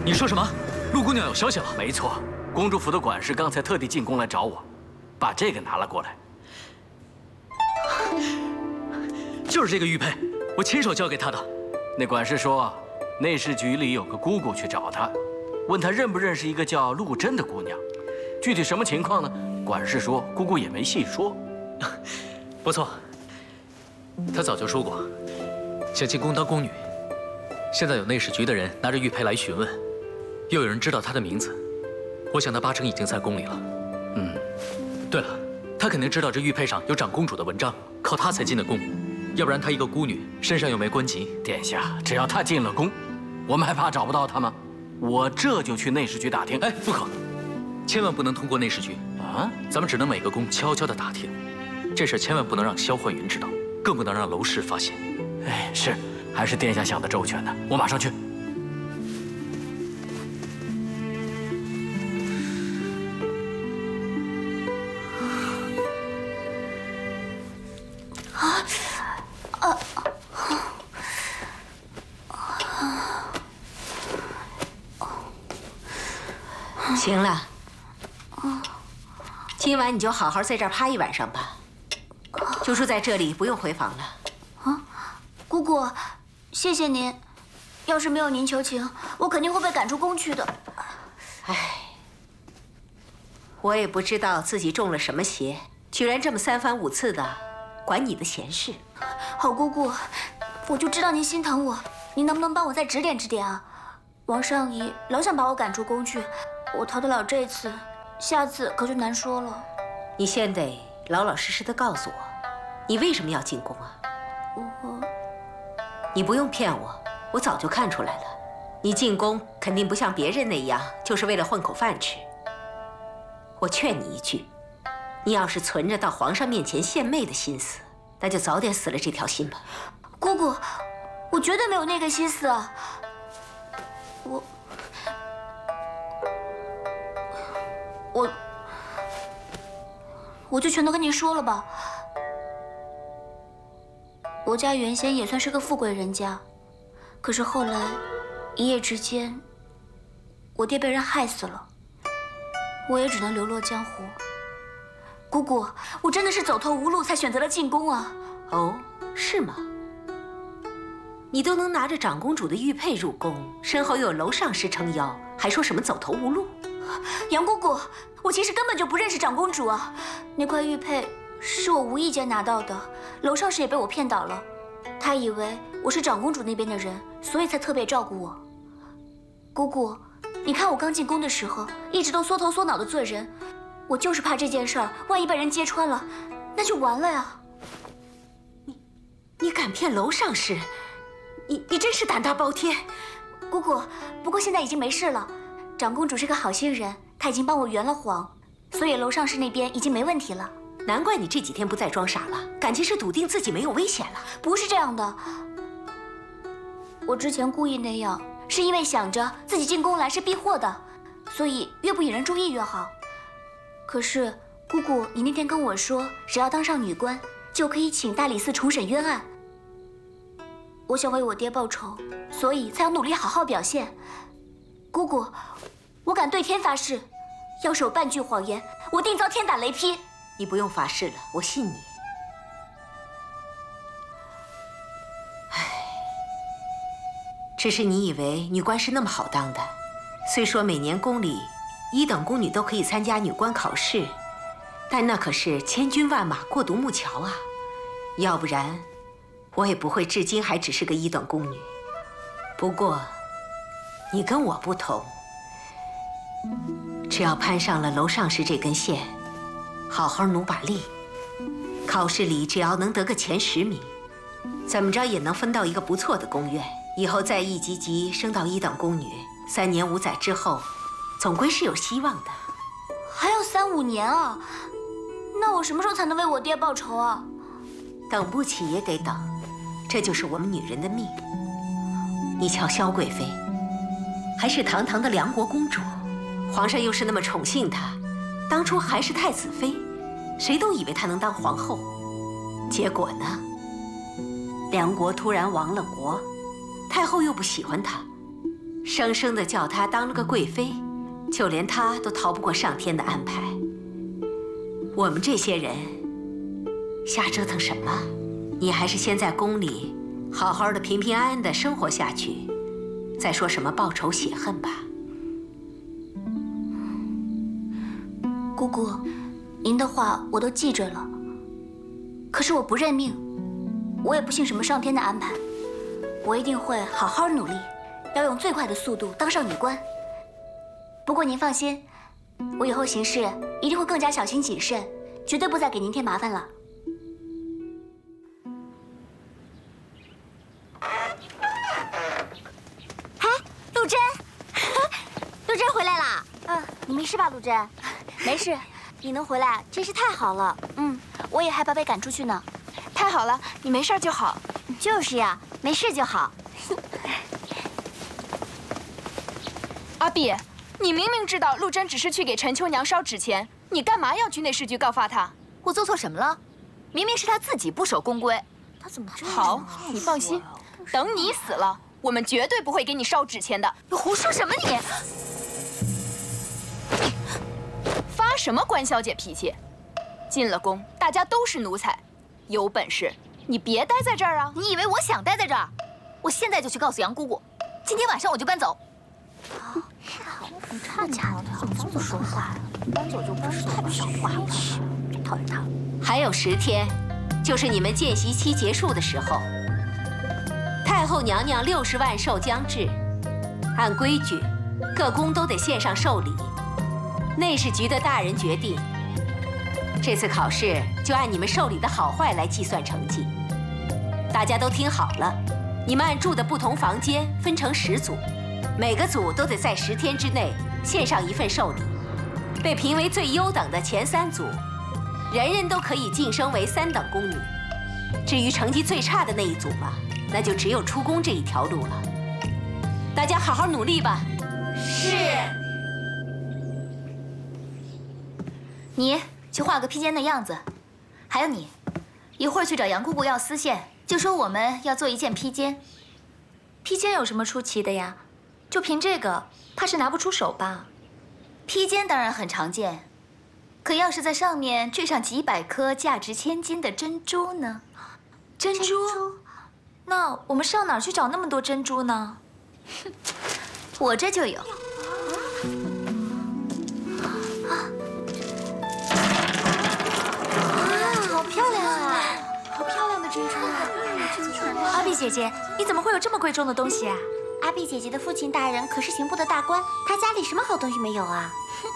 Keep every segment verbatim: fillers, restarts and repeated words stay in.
你说什么？陆姑娘有消息了？ 没错，公主府的管事刚才特地进宫来找我，把这个拿了过来。 就是这个玉佩，我亲手交给她的。 那管事说，内侍局里有个姑姑去找他，问他认不认识一个叫陆贞的姑娘。具体什么情况呢？管事说，姑姑也没细说。 不错，她早就说过，想进宫当宫女。现在有内侍局的人拿着玉佩来询问，又有人知道她的名字，我想她八成已经在宫里了。嗯，对了，她肯定知道这玉佩上有长公主的文章，靠她才进的宫。要不然她一个孤女，身上又没官籍。 殿下，只要她进了宫，我们还怕找不到她吗？我这就去内侍局打听。 哎，不可，千万不能通过内侍局啊！ 咱们只能每个宫悄悄地打听，这事千万不能让萧焕云知道，更不能让娄氏发现。 哎，是，还是殿下想得周全呢。我马上去。 行了，今晚你就好好在这儿趴一晚上吧，就住在这里，不用回房了。 啊，姑姑，谢谢您。要是没有您求情，我肯定会被赶出宫去的。 唉，我也不知道自己中了什么邪，居然这么三番五次的管你的闲事。 好姑姑，我就知道您心疼我，您能不能帮我再指点指点啊？王尚仪老想把我赶出宫去。我逃得了这次，下次可就难说了。 你先得老老实实的告诉我，你为什么要进宫啊？ 我…… 你不用骗我，我早就看出来了。你进宫肯定不像别人那样，就是为了混口饭吃。我劝你一句，你要是存着到皇上面前献媚的心思，那就早点死了这条心吧。 姑姑，我绝对没有那个心思啊！我……我，我就全都跟您说了吧。我家原先也算是个富贵人家，可是后来一夜之间，我爹被人害死了，我也只能流落江湖。姑姑，我真的是走投无路才选择了进宫啊。 哦，是吗？你都能拿着长公主的玉佩入宫，身后又有娄上师撑腰，还说什么走投无路？ 杨姑姑，我其实根本就不认识长公主啊！那块玉佩是我无意间拿到的，娄上师也被我骗倒了。他以为我是长公主那边的人，所以才特别照顾我。姑姑，你看我刚进宫的时候，一直都缩头缩脑的做人，我就是怕这件事儿万一被人揭穿了，那就完了呀！ 你，你敢骗娄上师？你你真是胆大包天！ 姑姑，不过现在已经没事了。长公主是个好心人，她已经帮我圆了谎，所以娄上师那边已经没问题了。 难怪你这几天不再装傻了，感情是笃定自己没有危险了。 不是这样的，我之前故意那样，是因为想着自己进宫来是避祸的，所以越不引人注意越好。可是姑姑，你那天跟我说，只要当上女官，就可以请大理寺重审冤案。我想为我爹报仇，所以才要努力好好表现。姑姑，我敢对天发誓，要是有半句谎言，我定遭天打雷劈。 你不用发誓了，我信你。唉，只是你以为女官是那么好当的？虽说每年宫里一等宫女都可以参加女官考试，但那可是千军万马过独木桥啊！要不然，我也不会至今还只是个一等宫女。不过，你跟我不同，只要攀上了娄上师这根线，好好努把力，考试里只要能得个前十名，怎么着也能分到一个不错的宫院，以后再一级级升到一等宫女，三年五载之后，总归是有希望的。 还有三五年啊，那我什么时候才能为我爹报仇啊？ 等不起也得等，这就是我们女人的命。你瞧萧贵妃，还是堂堂的梁国公主，皇上又是那么宠幸她，当初还是太子妃，谁都以为她能当皇后。结果呢，梁国突然亡了国，太后又不喜欢她， 生生的叫她当了个贵妃，就连她都逃不过上天的安排。我们这些人瞎折腾什么？你还是先在宫里好好的平平安安的生活下去，再说什么报仇雪恨吧。 姑姑，您的话我都记着了。可是我不认命，我也不信什么上天的安排，我一定会好好努力，要用最快的速度当上女官。不过您放心，我以后行事一定会更加小心谨慎，绝对不再给您添麻烦了。哎，陆贞，陆贞回来了。嗯，你没事吧，陆贞？没事，你能回来真是太好了。嗯，我也害怕被赶出去呢。 太好了，你没事就好。 就是呀，没事就好。 阿碧，你明明知道陆贞只是去给陈秋娘烧纸钱，你干嘛要去内侍局告发她？ 我做错什么了？明明是她自己不守宫规。 他怎么这样？ 好，你放心，等你死了，我们绝对不会给你烧纸钱的。 你胡说什么你？ 发什么关小姐脾气？进了宫，大家都是奴才，有本事你别待在这儿啊！ 你以为我想待在这儿？我现在就去告诉杨姑姑，今天晚上我就搬走。 好，好，你差家伙，怎么说话？搬走就搬走，太不像话了，讨厌他。 还有十天，就是你们见习期结束的时候。太后娘娘六十万寿将至，按规矩，各宫都得献上寿礼。内侍局的大人决定，这次考试就按你们寿礼的好坏来计算成绩。大家都听好了，你们按住的不同房间分成十组，每个组都得在十天之内献上一份寿礼。被评为最优等的前三组，人人都可以晋升为三等宫女。至于成绩最差的那一组嘛，那就只有出宫这一条路了。大家好好努力吧。 是。 你去画个披肩的样子，还有你，一会儿去找杨姑姑要丝线，就说我们要做一件披肩。 披肩有什么出奇的呀？就凭这个，怕是拿不出手吧？ 披肩当然很常见，可要是在上面缀上几百颗价值千金的珍珠呢？ 珍珠？那我们上哪儿去找那么多珍珠呢？ 我这就有。 好漂亮啊！好漂亮的珍珠啊！阿碧姐姐，你怎么会有这么贵重的东西啊？ 阿碧姐姐的父亲大人可是刑部的大官，他家里什么好东西没有啊？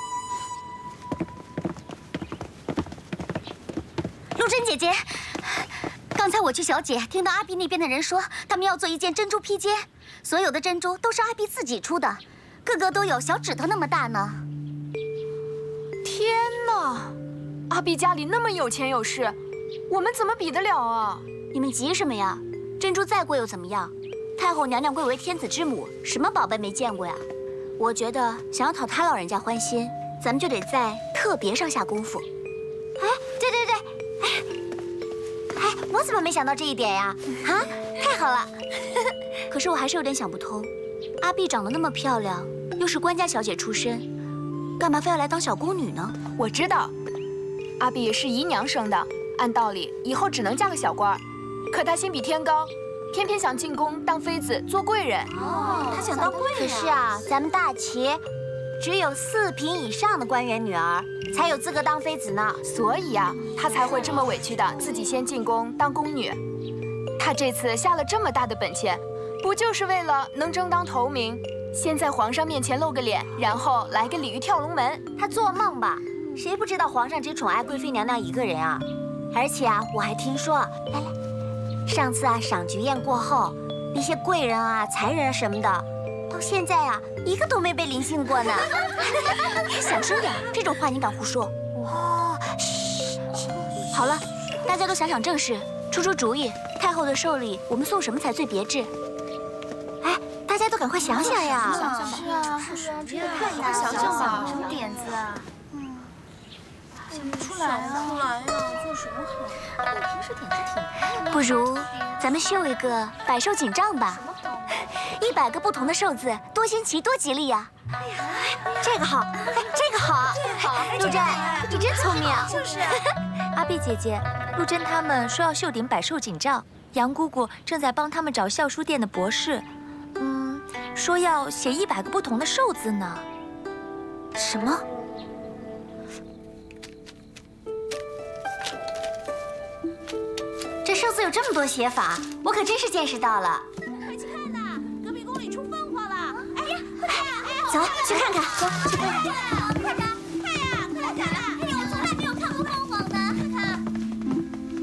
陆贞姐姐，刚才我去小姐听到阿碧那边的人说，他们要做一件珍珠披肩，所有的珍珠都是阿碧自己出的，个个都有小指头那么大呢。 天哪！阿碧家里那么有钱有势，我们怎么比得了啊？ 你们急什么呀？珍珠再贵又怎么样？太后娘娘贵为天子之母，什么宝贝没见过呀？我觉得想要讨她老人家欢心，咱们就得在特别上下功夫。 哎，对对对，哎，哎，我怎么没想到这一点呀？啊，太好了！ 可是我还是有点想不通，阿碧长得那么漂亮，又是官家小姐出身，干嘛非要来当小宫女呢？ 我知道，阿碧是姨娘生的，按道理以后只能嫁个小官儿，可她心比天高。偏偏想进宫当妃子做贵人哦，她想当贵人。 可是啊，咱们大齐只有四品以上的官员女儿才有资格当妃子呢。 所以啊，她才会这么委屈的自己先进宫当宫女。她这次下了这么大的本钱，不就是为了能争当头名，先在皇上面前露个脸，然后来个鲤鱼跳龙门？ 她做梦吧！谁不知道皇上只宠爱贵妃娘娘一个人啊？而且啊，我还听说，来来。上次啊，赏菊宴过后，那些贵人啊、才人啊什么的，到现在啊，一个都没被临幸过呢。小声点，这种话你敢胡说？哦，嘘。好了，大家都想想正事，出出主意。太后的寿礼，我们送什么才最别致？哎，大家都赶快想想呀！ 是啊，是啊，这个太难了， 想想吧， 什么点子啊？ 嗯， 想不出来啊，出来呀，做什么好？我平时点子挺…… 不如咱们绣一个百寿锦帐吧。 一百个不同的寿字，多新奇，多吉利呀！ 这个好，哎，这个好，好，陆珍，你真聪明。 就是。 阿碧姐姐，陆珍他们说要绣顶百寿锦照，杨姑姑正在帮他们找孝书店的博士，嗯，说要写一百个不同的寿字呢。什么？ 这寿字有这么多写法，我可真是见识到了。 快去看呐，隔壁宫里出凤凰了！哎呀，快点！ 走去看看，走去看看。